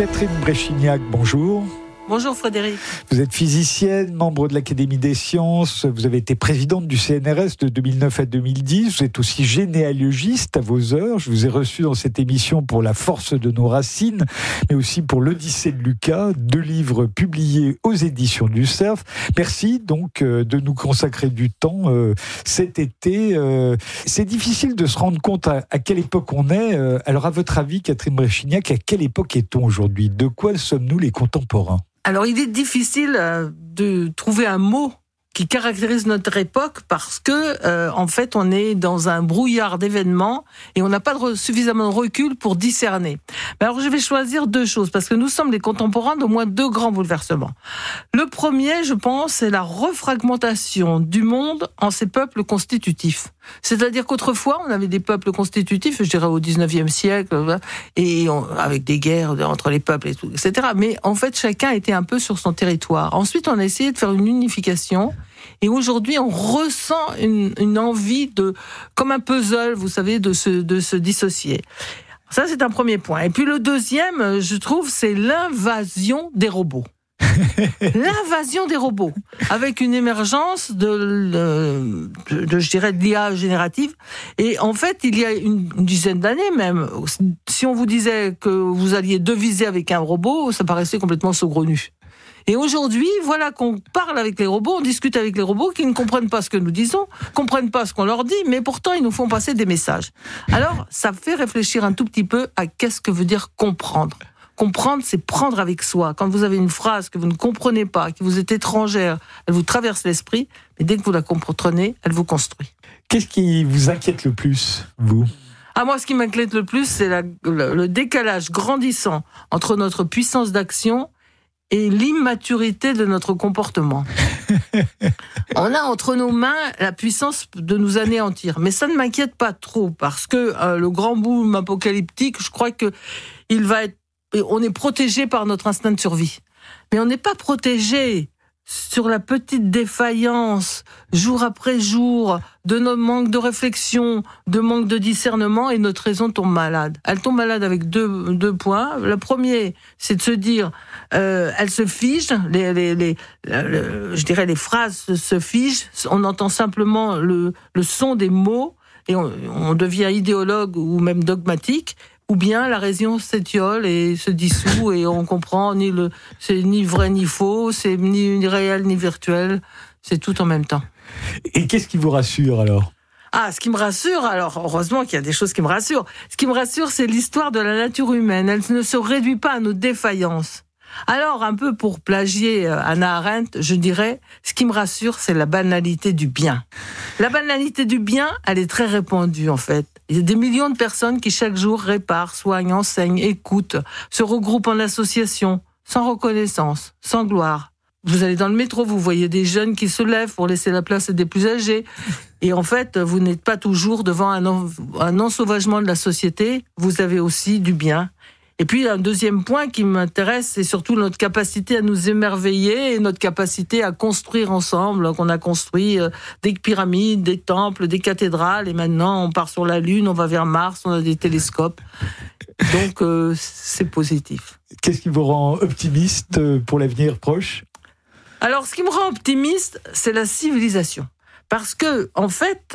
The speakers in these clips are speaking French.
Catherine Bréchignac, bonjour. Bonjour Frédéric. Vous êtes physicienne, membre de l'Académie des sciences, vous avez été présidente du CNRS de 2009 à 2010, vous êtes aussi généalogiste à vos heures, je vous ai reçu dans cette émission pour La force de nos racines, mais aussi pour l'Odyssée de Lucas, 2 livres publiés aux éditions du Cerf. Merci donc de nous consacrer du temps cet été. C'est difficile de se rendre compte à quelle époque on est. Alors à votre avis, Catherine Bréchignac, à quelle époque est-on aujourd'hui ? De quoi sommes-nous les contemporains ? Alors, il est difficile de trouver un mot qui caractérise notre époque parce que, en fait, on est dans un brouillard d'événements et on n'a pas suffisamment de recul pour discerner. Mais alors, je vais choisir 2 choses parce que nous sommes les contemporains d'au moins 2 grands bouleversements. Le premier, je pense, c'est la refragmentation du monde en ses peuples constitutifs. C'est-à-dire qu'autrefois, on avait des peuples constitutifs, je dirais au 19e siècle, et avec des guerres entre les peuples et tout, etc. Mais en fait, chacun était un peu sur son territoire. Ensuite, on a essayé de faire une unification. Et aujourd'hui, on ressent une envie de, comme un puzzle, vous savez, de se dissocier. Ça, c'est un premier point. Et puis le deuxième, je trouve, c'est l'invasion des robots. L'invasion des robots, avec une émergence de l'IA générative. Et en fait, il y a une dizaine d'années même, si on vous disait que vous alliez deviser avec un robot, ça paraissait complètement saugrenu. Et aujourd'hui, voilà qu'on parle avec les robots, on discute avec les robots qui ne comprennent pas ce que nous disons, comprennent pas ce qu'on leur dit, mais pourtant ils nous font passer des messages. Alors, ça fait réfléchir un tout petit peu à qu'est-ce que veut dire comprendre. Comprendre, c'est prendre avec soi. Quand vous avez une phrase que vous ne comprenez pas, qui vous est étrangère, elle vous traverse l'esprit, mais dès que vous la comprenez, elle vous construit. Qu'est-ce qui vous inquiète le plus, vous ? Moi, ce qui m'inquiète le plus, c'est le décalage grandissant entre notre puissance d'action et l'immaturité de notre comportement. On a entre nos mains la puissance de nous anéantir. Mais ça ne m'inquiète pas trop, parce que le grand boom apocalyptique, je crois que on est protégé par notre instinct de survie. Mais on n'est pas protégé sur la petite défaillance, jour après jour, de notre manque de réflexion, de manque de discernement, et notre raison tombe malade. Elle tombe malade avec deux points. Le premier, c'est de se dire, elle se fige, je dirais les phrases se figent, on entend simplement le son des mots, et on devient idéologue ou même dogmatique. Ou bien la raison s'étiole et se dissout et on comprend c'est ni vrai ni faux, c'est ni réel ni virtuel, c'est tout en même temps. Et qu'est-ce qui vous rassure alors ? Ce qui me rassure, alors heureusement qu'il y a des choses qui me rassurent. Ce qui me rassure, c'est l'histoire de la nature humaine. Elle ne se réduit pas à nos défaillances. Alors, un peu pour plagier Hannah Arendt, je dirais, ce qui me rassure, c'est la banalité du bien. La banalité du bien, elle est très répandue en fait. Il y a des millions de personnes qui chaque jour réparent, soignent, enseignent, écoutent, se regroupent en associations, sans reconnaissance, sans gloire. Vous allez dans le métro, vous voyez des jeunes qui se lèvent pour laisser la place à des plus âgés. Et en fait, vous n'êtes pas toujours devant un ensauvagement de la société, vous avez aussi du bien. Et puis, un deuxième point qui m'intéresse, c'est surtout notre capacité à nous émerveiller et notre capacité à construire ensemble. Donc, on a construit des pyramides, des temples, des cathédrales, et maintenant, on part sur la Lune, on va vers Mars, on a des télescopes. Donc, c'est positif. Qu'est-ce qui vous rend optimiste pour l'avenir proche ? Alors, ce qui me rend optimiste, c'est la civilisation. Parce que, en fait,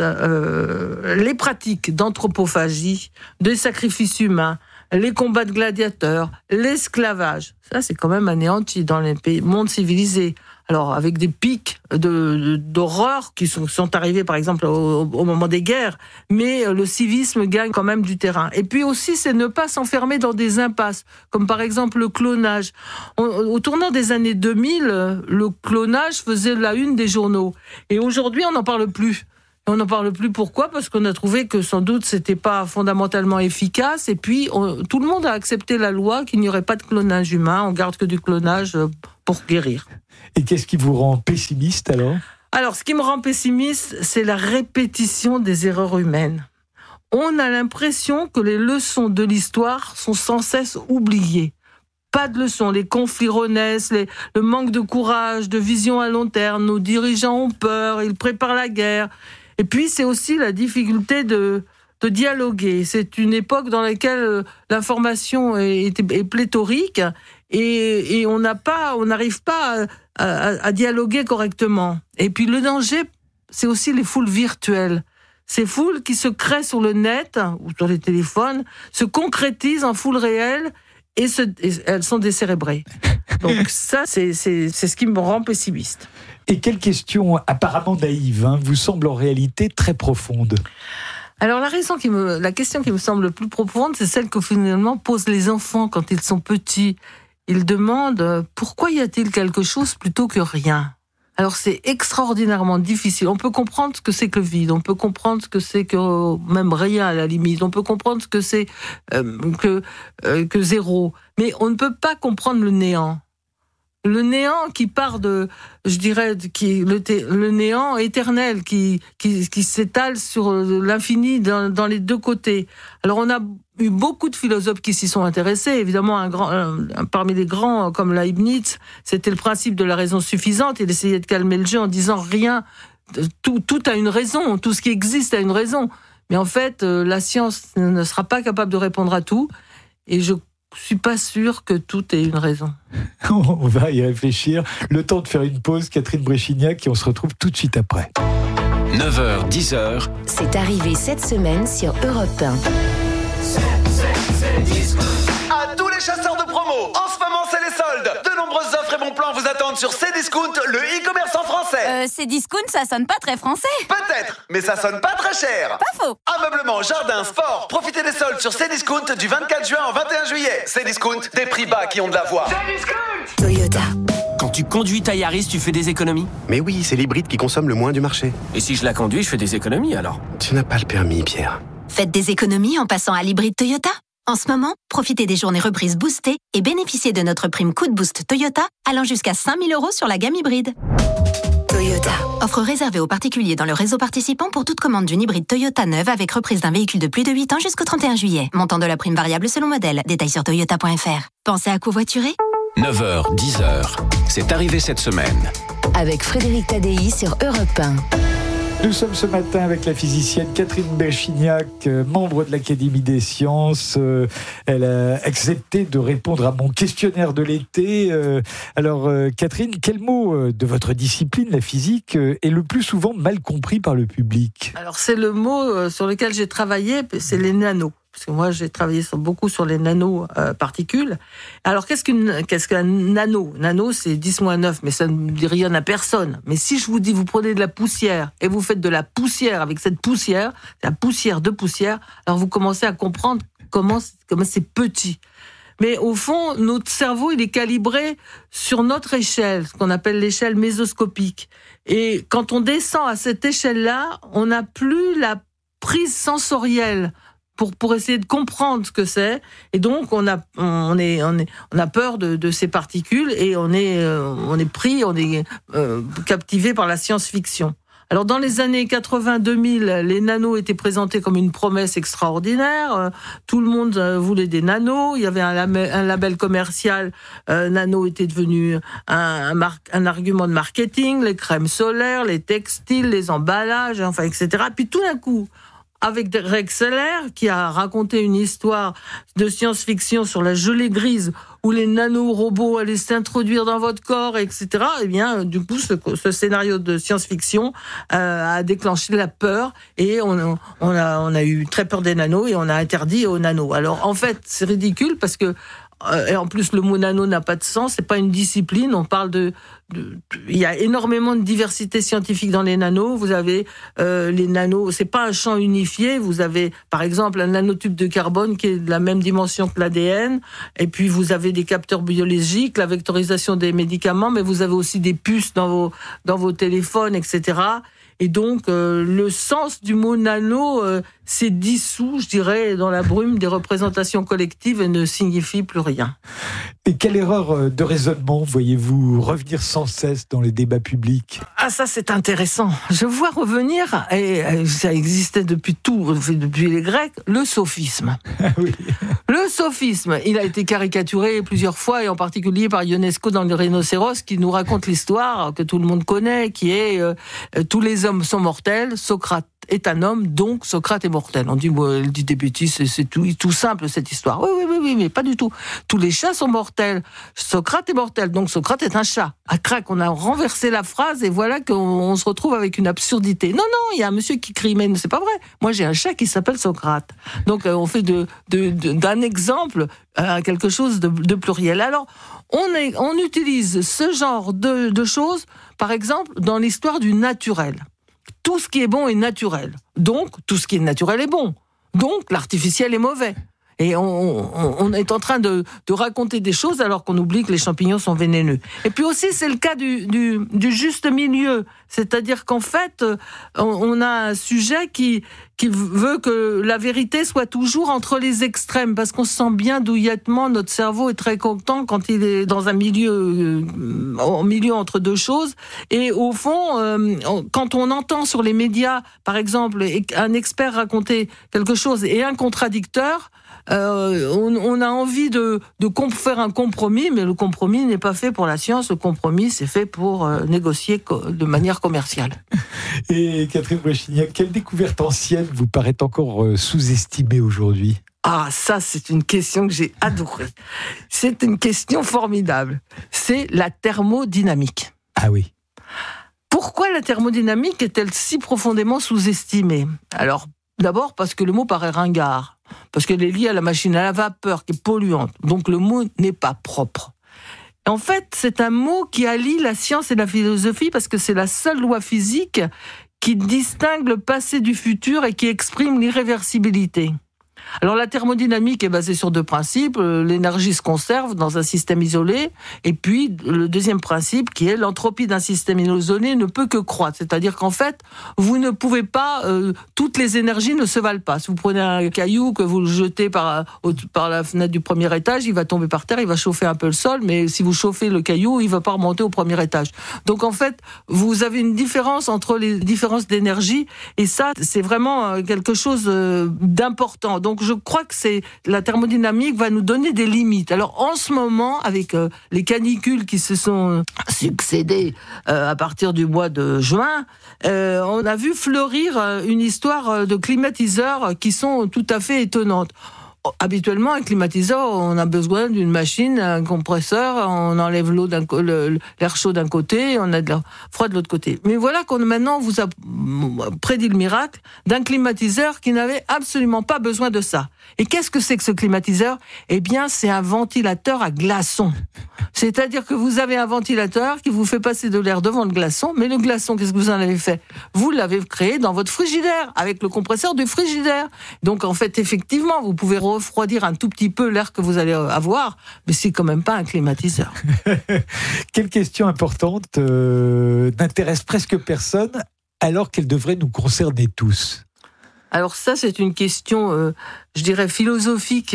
les pratiques d'anthropophagie, de sacrifices humains, les combats de gladiateurs, l'esclavage, ça c'est quand même anéanti dans les mondes civilisés. Alors avec des pics d'horreur qui sont arrivés par exemple au moment des guerres, mais le civisme gagne quand même du terrain. Et puis aussi c'est ne pas s'enfermer dans des impasses, comme par exemple le clonage. Au tournant des années 2000, le clonage faisait la une des journaux. Et aujourd'hui on n'en parle plus. On n'en parle plus, pourquoi ? Parce qu'on a trouvé que sans doute c'était pas fondamentalement efficace, et puis tout le monde a accepté la loi qu'il n'y aurait pas de clonage humain, on garde que du clonage pour guérir. Et qu'est-ce qui vous rend pessimiste alors ? Alors, ce qui me rend pessimiste, c'est la répétition des erreurs humaines. On a l'impression que les leçons de l'histoire sont sans cesse oubliées. Pas de leçons, les conflits renaissent, le manque de courage, de vision à long terme, nos dirigeants ont peur, ils préparent la guerre. Et puis, c'est aussi la difficulté de de dialoguer. C'est une époque dans laquelle l'information est pléthorique et on n'arrive pas à dialoguer correctement. Et puis le danger, c'est aussi les foules virtuelles. Ces foules qui se créent sur le net ou sur les téléphones se concrétisent en foule réelle et elles sont décérébrées. Donc ça, c'est ce qui me rend pessimiste. Et quelle question apparemment naïve vous semble en réalité très profonde? Alors la question qui me semble le plus profonde, c'est celle que finalement posent les enfants quand ils sont petits. Ils demandent pourquoi y a-t-il quelque chose plutôt que rien? Alors c'est extraordinairement difficile. On peut comprendre ce que c'est que le vide, on peut comprendre ce que c'est que même rien à la limite, on peut comprendre ce que c'est que zéro, mais on ne peut pas comprendre le néant. Le néant qui part le néant éternel qui s'étale sur l'infini dans les deux côtés. Alors on a eu beaucoup de philosophes qui s'y sont intéressés. Évidemment, parmi les grands comme Leibniz, c'était le principe de la raison suffisante. Il essayait de calmer le jeu en disant rien, tout a une raison, tout ce qui existe a une raison. Mais en fait, la science ne sera pas capable de répondre à tout. Et je suis pas sûre que tout ait une raison. On va y réfléchir. Le temps de faire une pause, Catherine Bréchignac, et on se retrouve tout de suite après. 9h, 10h. C'est arrivé cette semaine sur Europe 1. À tous les chasseurs de promo, en ce moment c'est les soldes. De nombreuses offres et bons plans vous attendent sur Cdiscount, le e-commerce en français. Cdiscount, ça sonne pas très français. Peut-être, mais ça sonne pas très cher. Pas faux. Ameublement, jardin, sport, profitez des soldes sur Cdiscount du 24 juin au 21 juillet. Cdiscount, des prix bas qui ont de la voix. Toyota. Quand tu conduis ta Yaris, tu fais des économies? Mais oui, c'est l'hybride qui consomme le moins du marché. Et si je la conduis, je fais des économies alors? Tu n'as pas le permis, Pierre. Faites des économies en passant à l'hybride Toyota. En ce moment, profitez des journées reprises boostées et bénéficiez de notre prime Coup de Boost Toyota allant jusqu'à 5 000 € sur la gamme hybride. Toyota. Offre réservée aux particuliers dans le réseau participant pour toute commande d'une hybride Toyota neuve avec reprise d'un véhicule de plus de 8 ans jusqu'au 31 juillet. Montant de la prime variable selon modèle. Détails sur toyota.fr. Pensez à covoiturer? 9h, 10h. C'est arrivé cette semaine. Avec Frédéric Tadei sur Europe 1. Nous sommes ce matin avec la physicienne Catherine Bréchignac, membre de l'Académie des sciences. Elle a accepté de répondre à mon questionnaire de l'été. Alors, Catherine, quel mot de votre discipline, la physique, est le plus souvent mal compris par le public? Alors, c'est le mot sur lequel j'ai travaillé, c'est les nanos. Parce que moi, j'ai travaillé beaucoup sur les nanoparticules. Alors, qu'est-ce qu'un nano? Nano, c'est 10-9, mais ça ne dit rien à personne. Mais si je vous dis, vous prenez de la poussière et vous faites de la poussière avec cette poussière, la poussière de poussière, alors vous commencez à comprendre comment c'est petit. Mais au fond, notre cerveau, il est calibré sur notre échelle, ce qu'on appelle l'échelle mésoscopique. Et quand on descend à cette échelle-là, on n'a plus la prise sensorielle pour essayer de comprendre ce que c'est, et donc on a peur de ces particules et on est captivé par la science-fiction. Alors dans les années 80-2000, les nanos étaient présentés comme une promesse extraordinaire. Tout le monde voulait des nanos. Il y avait un label commercial. Nano était devenu un argument de marketing. Les crèmes solaires, les textiles, les emballages, enfin etc. Puis tout d'un coup, avec Rex Seller, qui a raconté une histoire de science-fiction sur la gelée grise, où les nanorobots allaient s'introduire dans votre corps, etc. Eh bien, du coup, ce scénario de science-fiction a déclenché la peur, et on a eu très peur des nanos, et on a interdit aux nanos. Alors, en fait, c'est ridicule, parce que et en plus, le mot nano n'a pas de sens, c'est pas une discipline. On parle il y a énormément de diversité scientifique dans les nanos. Vous avez les nanos, c'est pas un champ unifié. Vous avez, par exemple, un nanotube de carbone qui est de la même dimension que l'ADN. Et puis, vous avez des capteurs biologiques, la vectorisation des médicaments, mais vous avez aussi des puces dans vos téléphones, etc. Et donc, le sens du mot nano s'est dissous, je dirais, dans la brume des représentations collectives et ne signifie plus rien. Et quelle erreur de raisonnement voyez-vous revenir sans cesse dans les débats publics? Ah, ça, c'est intéressant. Je vois revenir, et ça existait depuis les Grecs, le sophisme. Oui. Le sophisme, il a été caricaturé plusieurs fois, et en particulier par Ionesco dans le Rhinocéros, qui nous raconte l'histoire que tout le monde connaît, qui est tous les hommes sont mortels, Socrate est un homme, donc Socrate est mortel. On dit, elle dit des bêtises, c'est tout simple cette histoire. Oui, mais pas du tout. Tous les chats sont mortels. Socrate est mortel, donc Socrate est un chat. À crac, on a renversé la phrase et voilà qu'on se retrouve avec une absurdité. Non, il y a un monsieur qui crie, mais c'est pas vrai. Moi, j'ai un chat qui s'appelle Socrate. Donc, on fait d'un exemple quelque chose de pluriel. Alors, on utilise ce genre de choses, par exemple, dans l'histoire du naturel. Tout ce qui est bon est naturel. Donc, tout ce qui est naturel est bon. Donc, l'artificiel est mauvais. Et on est en train de raconter des choses alors qu'on oublie que les champignons sont vénéneux. Et puis aussi, c'est le cas du juste milieu. C'est-à-dire qu'en fait, on a un sujet qui veut que la vérité soit toujours entre les extrêmes, parce qu'on sent bien douillettement, notre cerveau est très content quand il est dans un milieu entre deux choses. Et au fond, quand on entend sur les médias, par exemple, un expert raconter quelque chose et un contradicteur, on a envie de faire un compromis, mais le compromis n'est pas fait pour la science, le compromis c'est fait pour négocier de manière commerciale. Et Catherine Brechignac, quelle découverte ancienne vous paraît encore sous-estimée aujourd'hui ? Ah, ça c'est une question que j'ai adorée. C'est une question formidable. C'est la thermodynamique. Ah oui. Pourquoi la thermodynamique est-elle si profondément sous-estimée ? Alors, d'abord parce que le mot paraît ringard. Parce qu'elle est liée à la machine à la vapeur, qui est polluante. Donc le mot n'est pas propre. En fait, c'est un mot qui allie la science et la philosophie, parce que c'est la seule loi physique qui distingue le passé du futur et qui exprime l'irréversibilité. Alors la thermodynamique est basée sur deux principes. L'énergie se conserve dans un système isolé, et puis le deuxième principe qui est l'entropie d'un système isolé ne peut que croître. C'est-à-dire qu'en fait, vous ne pouvez pas, toutes les énergies ne se valent pas. Si vous prenez un caillou que vous le jetez par la fenêtre du premier étage, il va tomber par terre, il va chauffer un peu le sol, mais si vous chauffez le caillou, il ne va pas remonter au premier étage. Donc en fait, vous avez une différence entre les différences d'énergie, et ça, c'est vraiment quelque chose d'important. Donc je crois que la thermodynamique va nous donner des limites. Alors en ce moment, avec les canicules qui se sont succédées à partir du mois de juin, on a vu fleurir une histoire de climatiseurs qui sont tout à fait étonnantes. Habituellement, un climatiseur, on a besoin d'une machine, un compresseur, on enlève l'air chaud d'un côté, on a de l'air froid de l'autre côté. Mais voilà qu'on maintenant vous a prédit le miracle d'un climatiseur qui n'avait absolument pas besoin de ça. Et qu'est-ce que c'est que ce climatiseur ? Eh bien, c'est un ventilateur à glaçons. C'est-à-dire que vous avez un ventilateur qui vous fait passer de l'air devant le glaçon, mais le glaçon, qu'est-ce que vous en avez fait ? Vous l'avez créé dans votre frigidaire, avec le compresseur du frigidaire. Donc en fait, effectivement, vous pouvez refroidir un tout petit peu l'air que vous allez avoir, mais c'est quand même pas un climatiseur. Quelle question importante n'intéresse presque personne, alors qu'elle devrait nous concerner tous. Alors ça, c'est une question, je dirais, philosophique,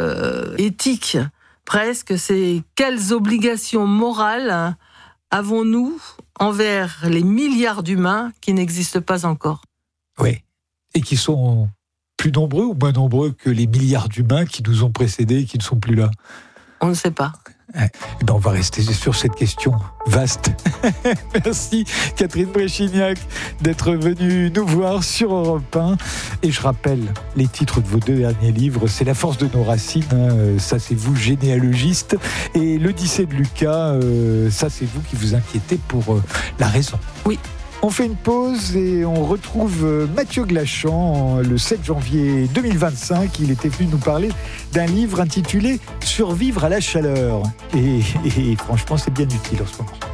éthique, presque. C'est quelles obligations morales avons-nous envers les milliards d'humains qui n'existent pas encore ? Oui, et qui sont plus nombreux ou moins nombreux que les milliards d'humains qui nous ont précédés et qui ne sont plus là ? On ne sait pas. Eh ben on va rester sur cette question vaste. Merci Catherine Brechignac d'être venue nous voir sur Europe 1. Et je rappelle les titres de vos deux derniers livres. C'est La force de nos racines, ça c'est vous, généalogiste. Et L'Odyssée de Lucas, ça c'est vous qui vous inquiétez pour la raison. Oui. On fait une pause et on retrouve Mathieu Glachan le 7 janvier 2025. Il était venu nous parler d'un livre intitulé « Survivre à la chaleur ». Et franchement, c'est bien utile en ce moment.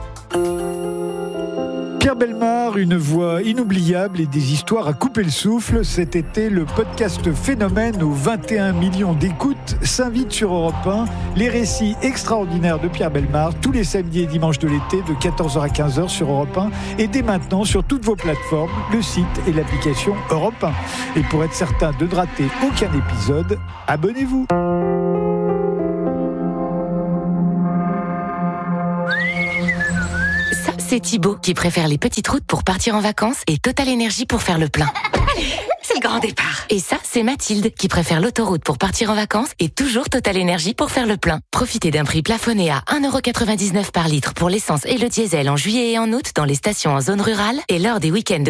Pierre Bellemare, une voix inoubliable et des histoires à couper le souffle. Cet été, le podcast Phénomène aux 21 millions d'écoutes s'invite sur Europe 1. Les récits extraordinaires de Pierre Bellemare tous les samedis et dimanches de l'été de 14h à 15h sur Europe 1 et dès maintenant sur toutes vos plateformes, le site et l'application Europe 1. Et pour être certain de ne rater aucun épisode, abonnez-vous. C'est Thibaut qui préfère les petites routes pour partir en vacances et Total Énergie pour faire le plein. Allez, c'est le grand départ. Et ça, c'est Mathilde qui préfère l'autoroute pour partir en vacances et toujours Total Énergie pour faire le plein. Profitez d'un prix plafonné à 1,99€ par litre pour l'essence et le diesel en juillet et en août dans les stations en zone rurale et lors des week-ends de